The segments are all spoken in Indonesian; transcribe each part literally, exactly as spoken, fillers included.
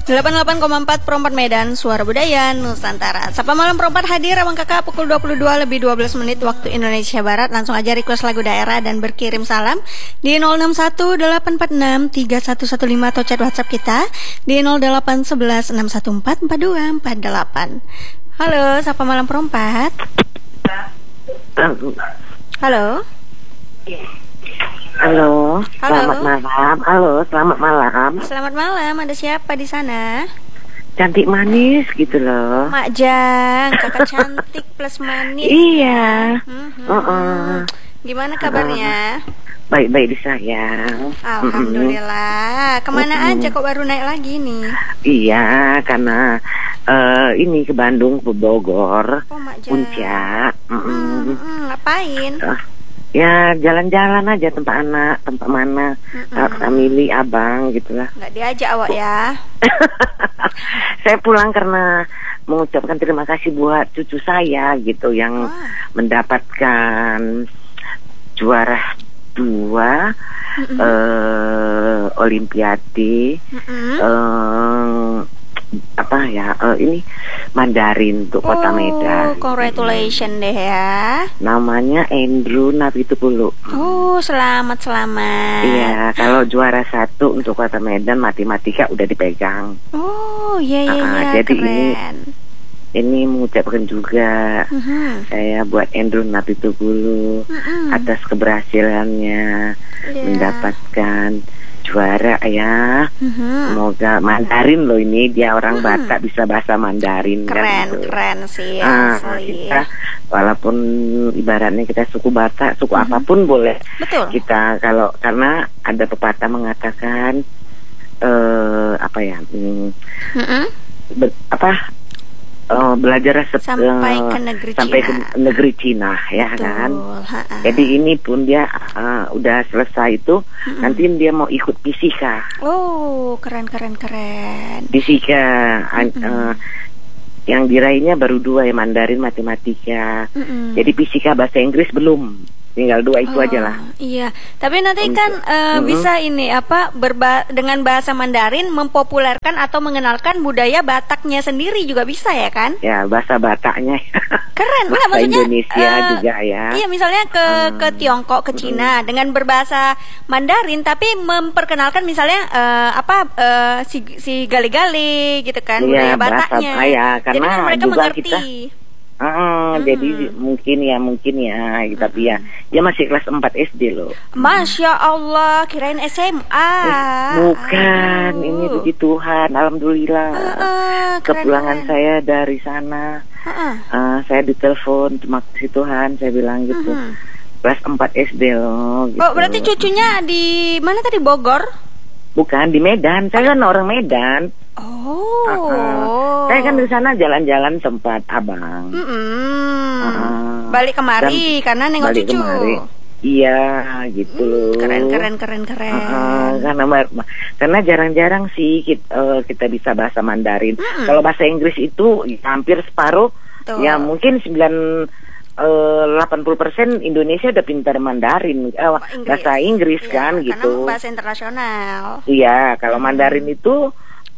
delapan puluh delapan koma empat Perempat Medan, Suara Budaya Nusantara. Sapa Malam Perempat hadir Abang Kakak pukul dua puluh dua lebih dua belas menit waktu Indonesia Barat. Langsung aja request lagu daerah dan berkirim salam di nol enam satu delapan empat enam tiga satu satu lima atau chat WhatsApp kita di nol delapan satu satu enam satu empat empat dua empat delapan. Halo, Sapa Malam Perempat. Halo. Halo, selamat Halo. malam. Halo, selamat malam. Selamat malam, ada siapa di sana? Cantik manis gitu loh. Mak Jang, kakak cantik plus manis. Iya. Mhm. Uh-uh. Gimana kabarnya? Baik-baik disayang. Alhamdulillah. Kemana Mm-mm. aja kok baru naik lagi nih? Iya, karena eh, ini ke Bandung, ke Bogor, Oh, Mak Jang. Puncak. Mm-mm. Hmm, ngapain? Ah, ya jalan-jalan aja tempat anak, tempat mana, Mm-mm. family, abang gitulah. Nggak diajak awak ya? Saya pulang karena mengucapkan terima kasih buat cucu saya gitu yang Wah. mendapatkan juara dua Mm-mm. eh, Olimpiade Mm-mm. eh, apa ya eh, ini Mandarin untuk Kota Oh, Medan. congratulations deh ya. Namanya Andrew Napitupulu. Oh, selamat selamat. Iya, kalau juara satu untuk Kota Medan matematika udah dipegang. Oh, iya iya Ah, iya, jadi ini- keren. Ini mengucapkan juga Mhm. saya buat Andrew Napitupulu Mm-mm. atas keberhasilannya Iya. mendapatkan juara ya. Mhm. Semoga Mandarin loh ini, dia orang Hmm. Batak bisa bahasa Mandarin kan Keren gitu. keren sih Ah, asli. kita walaupun ibaratnya kita suku Batak, suku Mhm. apapun boleh Betul. kita kalau karena ada pepatah mengatakan eh apa ya hmm, Mm-mm. be- apa eh, belajar sep- Sampai eh, ke negeri sampai Cina. ke negeri Cina ya Betul, kan. ha-ha. Jadi ini pun dia eh, udah selesai itu Mm-mm. nanti dia mau ikut fisika. Oh, keren keren keren. Fisika an- Mm-mm. eh, yang diraihnya baru dua ya, Mandarin, matematika. Mm-mm. Jadi fisika bahasa Inggris belum, tinggal dua itu Oh, aja lah. Iya, tapi nanti Untuk- kan eh, Mm-mm. bisa ini apa berba dengan bahasa Mandarin mempopulerkan atau mengenalkan budaya Bataknya sendiri juga bisa ya kan? Ya bahasa Bataknya. Keren, enggak Bahasa maksudnya Indonesia eh, juga ya. Iya, misalnya ke Hmm. ke Tiongkok, ke Cina dengan berbahasa Mandarin tapi memperkenalkan misalnya eh, apa eh, si si gali-gali gitu kan budaya Iya, bahasa Bataknya. ya, Jadi karena kan mereka juga mengerti. kita Ah, Hmm. jadi mungkin ya mungkin ya, tapi ya dia masih kelas empat S D loh. Masya Allah, kirain S M A. Eh, bukan, Aduh. ini puji Tuhan, alhamdulillah. Heeh, keren, Kepulangan keren. saya dari sana, Heeh. eh, saya ditelepon, terima kasih Tuhan, saya bilang gitu. Mhm. Kelas empat S D loh. Gitu. Oh, berarti cucunya di mana tadi, Bogor? Bukan di Medan, saya kan orang Medan. Oh. Uh-uh. Saya kan di sana jalan-jalan sempat abang. Mm-mm. Uh-uh. Balik kemari Dan karena nengok balik cucu. kemari. Iya, gitu loh. Keren keren keren keren. Uh-uh, karena karena jarang-jarang sih kita, kita bisa bahasa Mandarin. Mm-mm. Kalau bahasa Inggris itu hampir separuh. Tuh. Ya mungkin sembilan eh, delapan puluh persen Indonesia udah pintar Mandarin, eh, Inggris. bahasa Inggris Iya, kan karena gitu. bahasa internasional. Iya, kalau Mandarin itu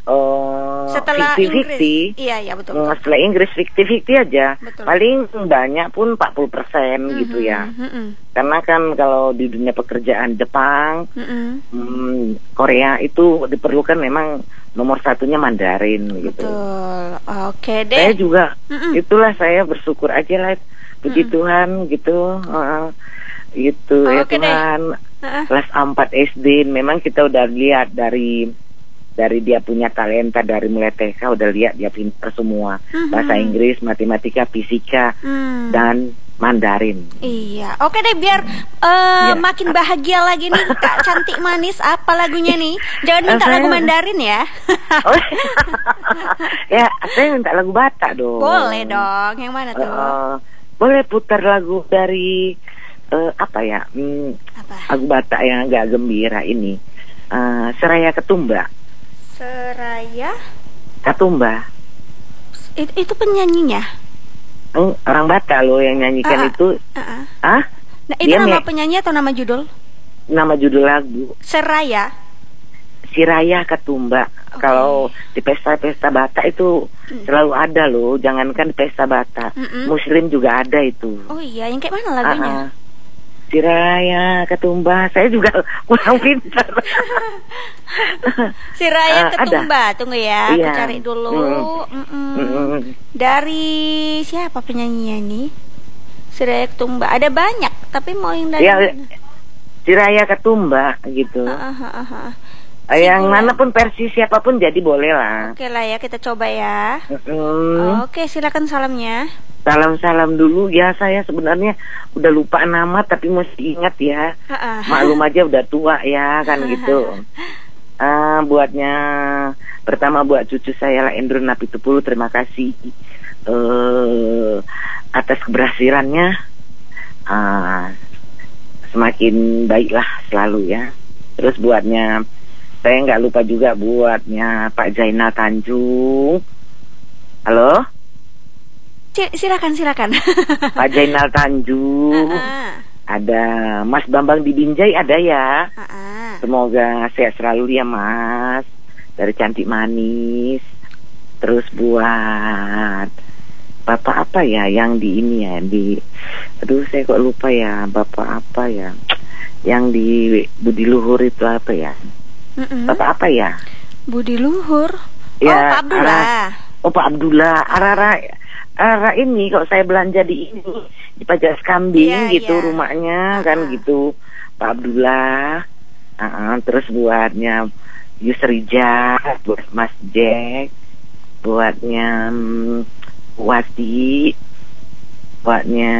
eh Setelah fifty-fifty. Inggris. Iya, iya betul. Eh, betul. setelah Inggris fifty-fifty aja. Betul. Paling banyak pun empat puluh persen gitu Mhm, ya. mhm, Karena kan kalau di dunia pekerjaan Jepang, mhm. hmm, Korea itu diperlukan memang nomor satunya Mandarin gitu. Betul. Oke deh. Saya juga Mm-mm. itulah saya bersyukur aja lah, puji Mm-mm. Tuhan gitu. Heeh. Gitu Oh, ya oke deh. Tuhan. Heeh. Kelas empat S D memang kita udah lihat dari dari dia punya talenta dari mulai T K, udah lihat dia pintar semua. Mhm. Bahasa Inggris, matematika, fisika Hmm. dan Mandarin. Iya, oke deh biar eh, Iya. makin bahagia lagi nih Kak Cantik Manis. Apa lagunya nih? Jangan minta Eh, lagu saya- Mandarin ya. Oh, ya, saya minta lagu Batak dong. Boleh dong. Yang mana tuh? Eh, boleh putar lagu dari eh, apa ya? Hmm, Apa? lagu Batak yang agak gembira ini. Eh, Seraya Ketumba. Seraya. Ketumba. Itu, itu penyanyinya. Oh, orang Batak loh yang nyanyikan Ah, itu. ah, ah. Ah? Nah, itu Dia nama me- penyanyi atau nama judul? Nama judul lagu Seraya. Siraya Ketumba. Okay. Kalau di pesta-pesta Batak itu hmm. selalu ada loh. Jangankan pesta Batak, Mm-mm. Muslim juga ada itu. Oh iya, yang kayak mana lagunya? Uh-uh. Siraya Ketumba. Saya juga kurang pintar. Siraya uh, Ketumba. Ada. Tunggu ya, iya. aku cari dulu. Mm. Mm-mm. Dari siapa penyanyinya nih? Siraya Ketumba. Ada banyak, tapi mau yang dari ya, mana? Siraya Ketumba gitu. Uh, uh, uh, uh. Yang mana pun versi siapapun jadi boleh lah. Oke lah ya, kita coba ya. Mm. Oke, silakan salamnya. Salam-salam dulu ya, saya sebenarnya udah lupa nama tapi mesti ingat ya. Maklum aja udah tua ya kan gitu. Uh, buatnya pertama buat cucu saya lah Endro Napitupulu, terima kasih uh, atas keberhasilannya. Uh, semakin baiklah selalu ya. Terus buatnya saya nggak lupa juga buatnya Pak Zainal Tanjung. Halo? Silakan, silakan. Pak Zainal Tanjung. Uh-uh. Ada Mas Bambang di Binjai ada ya. Uh-uh. Semoga sehat selalu ya Mas. Dari Cantik Manis. Terus buat Bapak apa ya yang di ini ya di. Aduh saya kok lupa ya Bapak apa ya. Yang di Budi Luhur itu apa ya? Mm-mm. Bapak apa ya? Budi Luhur. Ya, oh Pak Abdullah. Ara, oh Pak Abdullah. Arara, Arara ini kalau saya belanja di ini di Pajas Kambing yeah, gitu yeah. rumahnya uh-huh. kan gitu. Pak Abdullah. Uh-huh. Terus buatnya Yusrija, buat Mas Jack, buatnya um, Wati, buatnya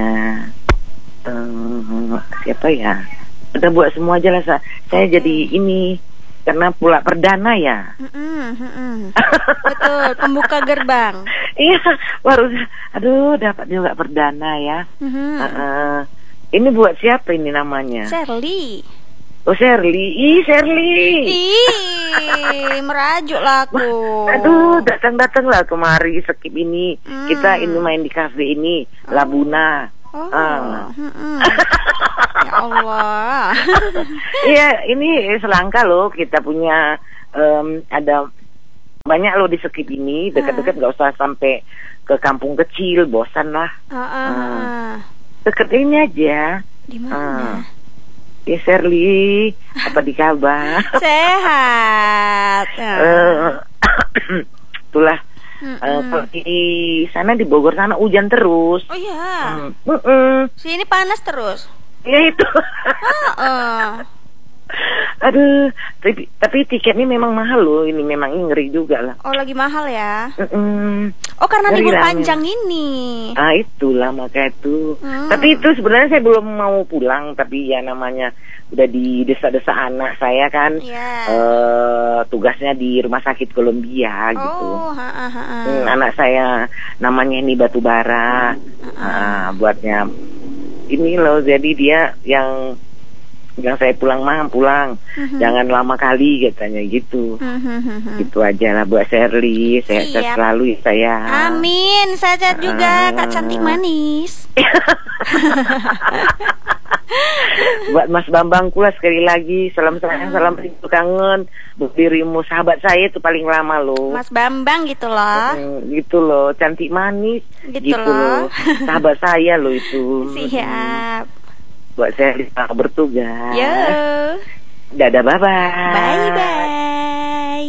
uh, siapa ya? Udah buat semua aja lah. Saya okay. jadi ini. Karena pula perdana ya. Mm-mm, mm-mm. Betul, pembuka gerbang. Iya, baru aduh dapat juga perdana ya. Mm-hmm. Uh-uh. Ini buat siapa ini namanya? Shirley. Oh Shirley, ih Shirley. Ih, merajuk lah aku. Aduh, datang-datang lah kemari skip ini. Mm. Kita ini main di kafe ini, oh. Labuna. Oh, uh. Ya Allah. Iya, ini selangkah loh kita punya um, ada banyak loh di skip ini dekat-dekat nggak uh. usah sampai ke kampung kecil, bosan lah. Uh, uh, uh. Deket ini aja. Di mana? Uh. Ya Shirley, apa di kabar? Sehat. Uh. Itulah. Uh, kalau di sana di Bogor sana hujan terus. Oh iya. Mm. Mm-mm. Sini panas terus. Ya itu. uh-uh. Aduh, tapi, tapi tiketnya memang mahal loh. Ini memang ngeri juga lah. Oh lagi mahal ya. Mm-mm. Oh karena ngeri libur lah, panjang ini. Ah itulah makanya itu. Mm. Tapi itu sebenarnya saya belum mau pulang. Tapi ya namanya udah di desa-desa anak saya kan. Yeah. Uh, tugasnya di rumah sakit Columbia gitu. Oh, ha, ha, ha. Hmm, anak saya namanya ini Batubara. Uh-uh. Uh, buatnya ini loh, jadi dia yang yang saya pulang mah pulang, uh-huh. jangan lama kali katanya gitu. Uh-huh. Gitu aja lah buat Shirley, sehat-sehat selalu ya saya. Amin, sehat juga uh. Kak Cantik Manis. Buat Mas Bambang pula sekali lagi salam sayang, salam rindu kangen. Dirimu sahabat saya itu paling lama loh. Mas Bambang gitu loh. Hmm, gitu loh, Cantik Manis. Gitu, gitu loh. loh. Sahabat saya loh itu. Siap. Buat saya bertugas. Yo. Dadah, bye bye. Bye bye.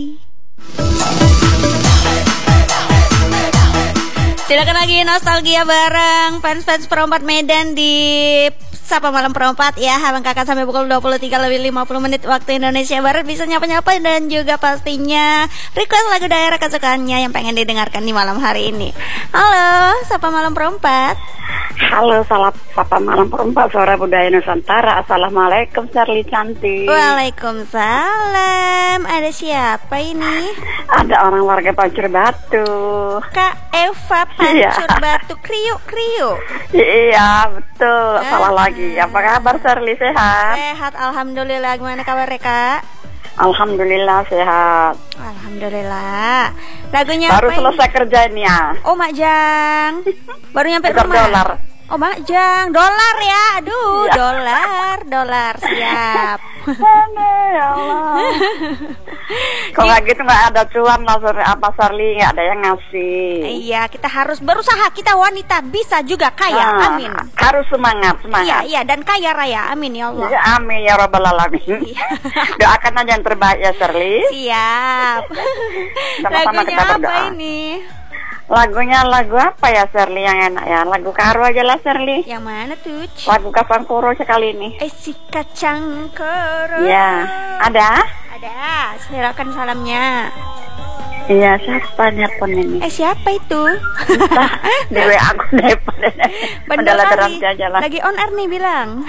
Silakan lagi nostalgia bareng fans-fans perempat Medan di Sapa Malam Perempat ya. Abang kakak sampai pukul dua puluh tiga lebih lima puluh menit waktu Indonesia Barat. Bisa nyapa-nyapa dan juga pastinya request lagu daerah kesukaannya yang pengen didengarkan di malam hari ini. Halo, Sapa Malam Perempat. Halo, salam Sapa Malam Perempat, Suara Budaya Nusantara. Assalamualaikum, Shirley cantik. Waalaikumsalam. Ada siapa ini? Ada orang warga Pancur Batu. Kak Eva Pancur Batu, kriuk kriuk. Iya, betul. Ah. Salah lagi. Apa kabar, Shirley? Sehat? Sehat, alhamdulillah. Gimana kabar, Kak? Alhamdulillah sehat. Alhamdulillah. Lagunya baru apa selesai ini? Kerjanya. Oh, Mak Jang. Baru nyampe tukar rumah. Dolar. Oh, Majang, dolar ya. Aduh, ya. dolar, dolar siap. Ya Allah. Kalau nggak gitu nggak ada cuan lah, apa Sarli, nggak ada yang ngasih. Iya, kita harus berusaha. Kita wanita bisa juga kaya. Ah, amin. Harus semangat, semangat. Iya, iya, dan kaya raya. Amin ya Allah. Ya, amin ya Rabbal Alamin. Doakan aja yang terbaik ya Sarli. Siap. Sama-sama lagunya kita berdoa. Apa ini? Lagunya lagu apa ya Shirley yang enak ya? Lagu Karo aja lah Shirley. Yang mana tuh? Lagu Kacang Koro sekali ini. Eh si Kacang Koro. Ya, ada? Ada. Silakan salamnya. Iya, siapa nelpon ini? Eh siapa itu? Entah, di W A aku nelpon. Bener kali. Lagi on air nih bilang.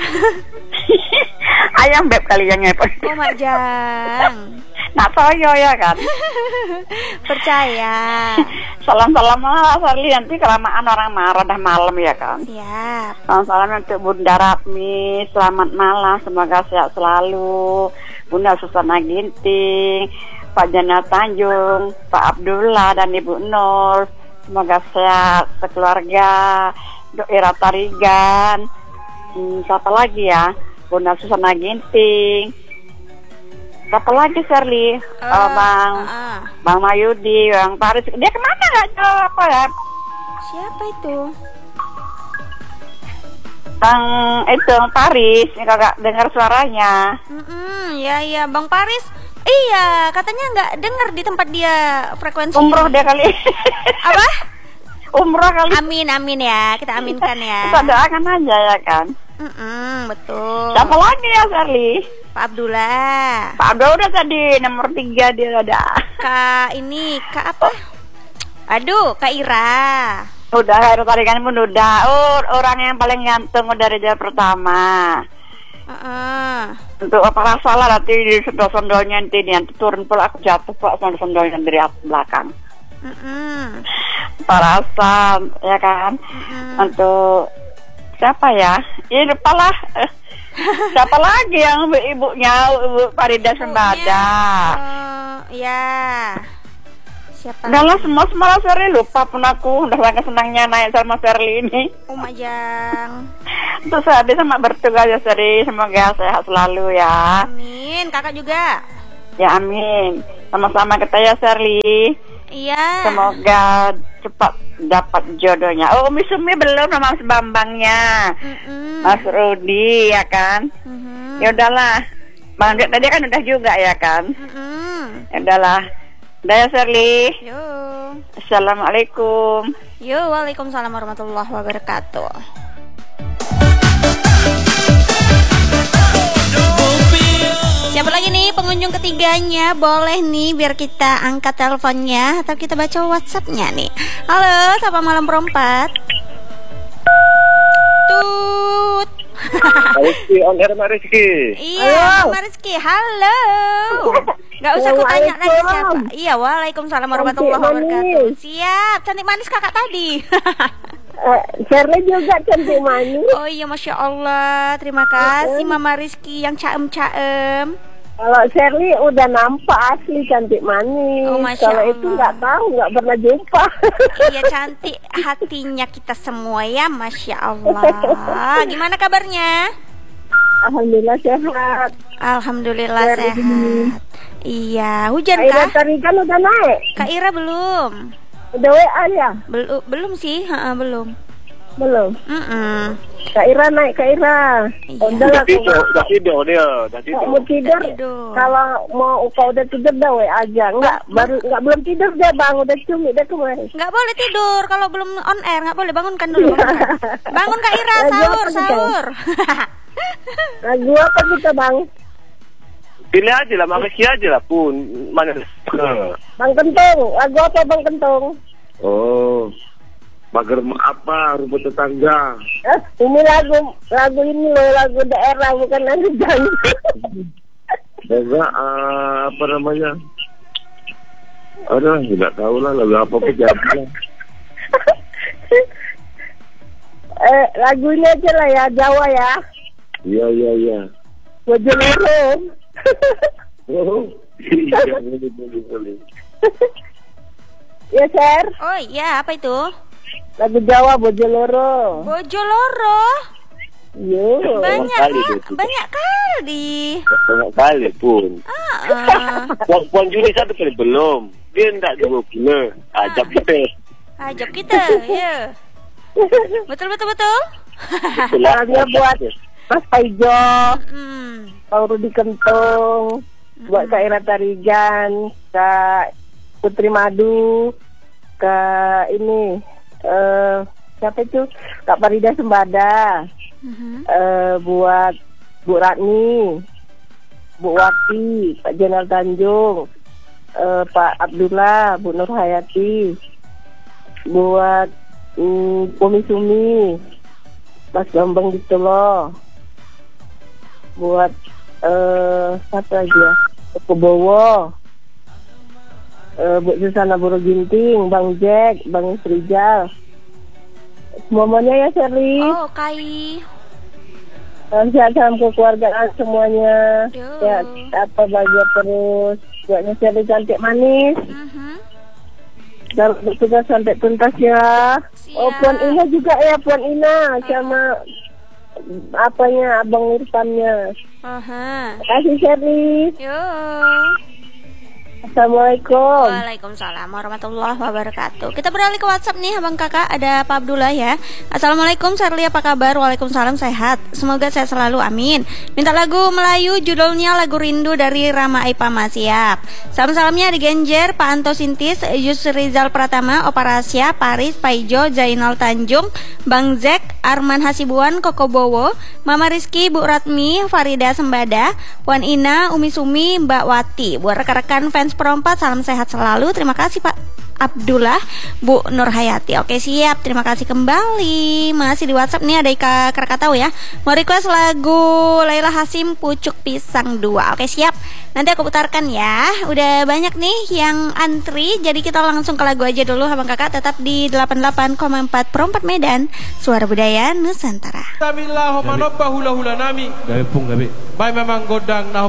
Ayam beb kali yang nelpon. Oh Majang. Nak toyo ya kan? Percaya. Salam-salam lah Sarli, nanti kelamaan orang marah dah malam ya kan? Siap. Salam-salam untuk Bunda Ratmi, selamat malam, semoga sehat selalu. Bunda Susana Ginting, Pak Jana Tanjung, Pak Abdullah dan Ibu Nur, semoga sehat sekeluarga. Doira Tarigan, hmm, siapa lagi ya? Bunda Susana Ginting. Siapa lagi Shirley? Uh, uh, bang, uh, uh. Bang Mayudi, Bang Paris. Dia kemana nggak jawab apa ya? Siapa itu? Bang itu Paris, ini kakak dengar suaranya. Mm-mm, ya ya Bang Paris. Iya, katanya nggak dengar di tempat dia frekuensi. Umroh dia kali. Apa? Umroh kali. Amin amin ya, kita aminkan ya. Kita doakan aja ya kan. Mm-mm, betul. Siapa lagi ya Shirley? Pak Abdullah. Pak Abdullah udah tadi nomor tiga dia ada. Kak ini Kak apa? Aduh, Kak Ira. Udah, Kak Ira Tarigan pun udah. Oh, orang yang paling ganteng dari jam pertama. Uh-uh. Untuk apa salah nanti di sendal-sendalnya nanti nanti turun pula aku jatuh pak sendal-sendalnya dari atas belakang. Uh-uh. Parasan ya kan. Uh-uh. Untuk siapa ya? Ini apalah. Siapa lagi yang ibunya Ibu Farida Sembada? Uh, ya. Siapa? Udah lah semua semua Shirley lupa pun aku udah sangat senangnya naik sama Shirley ini. Oh Majang. Terus habis sama bertugas ya Shirley, semoga sehat selalu ya. Amin. Kakak juga. Ya amin. Sama-sama kita ya Shirley. Iya. Semoga cepat dapat jodohnya. Oh, Umi Sumi belum sama Mas Bambangnya. Mm-mm. Mas Rudi ya kan. Mm-hmm. Ya udahlah. Bang Dek tadi kan udah juga ya kan. Mm-hmm. Ya udahlah. Udah ya Shirley. Yo. Assalamualaikum. Yo, waalaikumsalam warahmatullahi wabarakatuh. Siapa lagi nih pengunjung ketiganya? Boleh nih biar kita angkat teleponnya atau kita baca WhatsApp-nya nih. Halo, sapa malam perempat. Tut. Rizky, on air Mbak Rizky. Iya, Mbak Rizky. Halo. Gak usah aku tanya lagi siapa. Iya, waalaikumsalam warahmatullahi wabarakatuh. Siap, cantik manis kakak tadi. Uh, Shirley juga cantik manis. Oh iya, Masya Allah. Terima kasih Mama Rizky yang caem-caem. Kalau Shirley udah nampak asli cantik manis. Oh, kalau itu nggak tahu, nggak pernah jumpa. Iya, cantik hatinya kita semua ya, Masya Allah. Gimana kabarnya? Alhamdulillah sehat. Alhamdulillah Shirley. Sehat. Iya, hujan Kak kah? Kak Ira kan udah naik. Kak Ira belum. Udah W A ya? Belum, belum sih, ha, belum. Belum. Mm-mm. Kak Ira naik, Kak Ira. Iya. Udah lah. Udah tidur dia, udah tidur. Mau tidur, tidur. Kalau mau kalau udah tidur dah W A aja. Enggak, baru enggak belum tidur dia bang, udah cumi dia kemarin. Enggak boleh tidur kalau belum on air, enggak boleh, bangunkan dulu. Bangunkan, bangun Kak Ira, sahur, sahur. Lagu apa kita bang? Pilih aja lah, makasih aja lah pun mana. Bang Kentung, lagu apa Bang Kentung? Oh, bager apa rumput tetangga. Eh, ini lagu lagu ini loh, lagu daerah bukan lagu janji. Enggak, uh, apa namanya? Aduh, nggak tahu lah lagu apa pejabat. eh, lagunya aja lah ya, Jawa ya. Iya, iya, iya. Bojonegoro. Oh, iya, boleh, boleh, boleh. Ya, Sir. Oh iya, apa itu? Lagu Jawa Bojoloro. Bojoloro. Yo. Banyak kali ka- dia. banyak kali. Banyak kali pun. Ah, ah. Puan, Puan Juni satu kali belum. Dia enggak dua kilo. Ajak kita. Ajab kita, ya. Betul betul betul. Nah, dia buat Mas Paijo, Hmm. Bang Rudi Kentung, buat Kak Ira Tarigan, Kak Putri Madu, Kak ini eh siapa itu? Kak Farida Sembada. Mhm. eh buat Bu Ratni, Bu Wati, Pak Jenal Tanjung, eh, Pak Abdullah, Bu Nur Hayati, buat mm, Umi Sumi, Mas Bambang gitu loh, buat eh satu lagi ya, Kebowo, eh, Bu Susana Buru Ginting, Bang Jack, Bang Srijal, semuanya ya Sherly. Oh, Kai. Sehat salam kekeluargaan semuanya. Yo. Ya, apa bahagia terus. Buatnya Sherly cantik manis. Mhm. Dan bertugas sampai tuntas ya. Siap. Oh, Puan Ina juga ya, Puan Ina sama apanya Abang Irfannya. Aha. Terima kasih Sherly. Yo. Assalamualaikum. Waalaikumsalam warahmatullahi wabarakatuh. Kita beralih ke WhatsApp nih Abang Kakak. Ada Pak Abdullah ya. Assalamualaikum Sherly, apa kabar? Waalaikumsalam, sehat. Semoga sehat selalu, amin. Minta lagu Melayu, judulnya lagu Rindu dari Rama Aipama. Siap. Salam-salamnya di Genjer, Pak Anto Sintis, Yus Rizal Pratama, Opa Rasya, Paris, Paijo, Zainal Tanjung, Bang Zek, Arman Hasibuan, Koko Bowo, Mama Rizky, Bu Ratmi, Farida Sembada, Puan Ina, Umi Sumi, Mbak Wati. Buat rekan-rekan fans Perompat, salam sehat selalu. Terima kasih Pak Abdullah, Bu Nur Hayati. Oke, siap. Terima kasih kembali. Masih di WhatsApp nih ada Ika Krakatau ya. Mau request lagu Laila Hasim, Pucuk Pisang dua. Oke, siap. Nanti aku putarkan ya. Udah banyak nih yang antri. Jadi kita langsung ke lagu aja dulu Abang Kakak. Tetap di delapan puluh delapan koma empat Perompat Medan, Suara Budaya Nusantara. Bismillahirrahmanirrahim. Gawe pung gawe. Baik memang godang nah